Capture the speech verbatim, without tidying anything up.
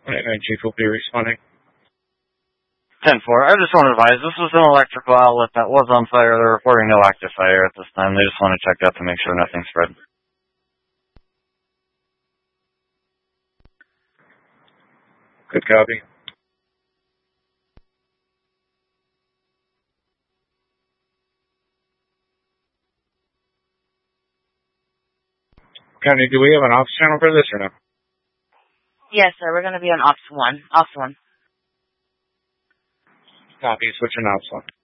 And Chief will be responding. ten four, I just want to advise, this was an electrical outlet that was on fire. They're reporting no active fire at this time. They just want to check that to make sure nothing spread. Good copy. County, do we have an ops channel for this or no? Yes, sir. We're going to be on Ops one. Ops one. Copy. Switching Ops one.